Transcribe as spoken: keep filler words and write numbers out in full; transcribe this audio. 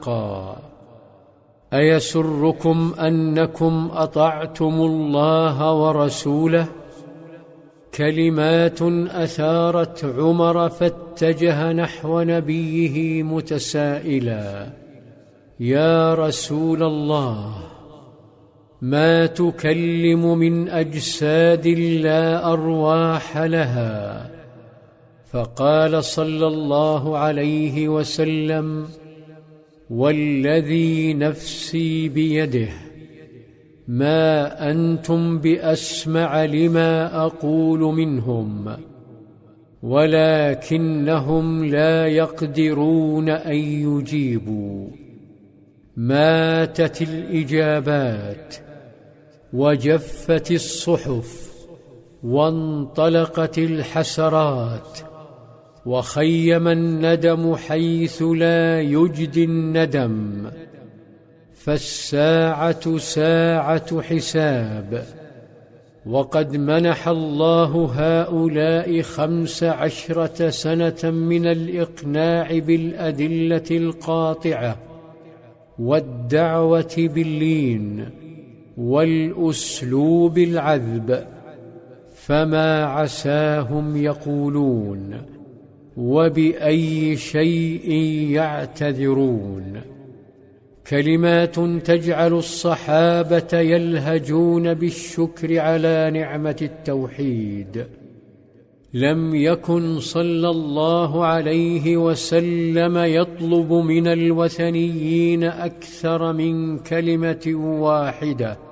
قال: أيسركم أنكم أطعتم الله ورسوله؟ كلمات أثارت عمر فاتجه نحو نبيه متسائلا: يا رسول الله، ما تكلم من أجساد لا أرواح لها؟ فقال صلى الله عليه وسلم: والذي نفسي بيده، ما أنتم بأسمع لما أقول منهم، ولكنهم لا يقدرون أن يجيبوا. ماتت الإجابات، وجفت الصحف، وانطلقت الحسرات، وخيم الندم حيث لا يجدي الندم. فالساعة ساعة حساب، وقد منح الله هؤلاء خمس عشرة سنة من الإقناع بالأدلة القاطعة، والدعوة باللين، والأسلوب العذب، فما عساهم يقولون، وبأي شيء يعتذرون. كلمات تجعل الصحابة يلهجون بالشكر على نعمة التوحيد. لم يكن صلى الله عليه وسلم يطلب من الوثنيين أكثر من كلمة واحدة: